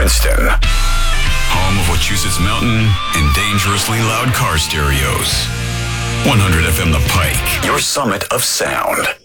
Princeton. Home of Wachusett Mountain and dangerously loud car stereos. 100 FM The Pike, your summit of sound.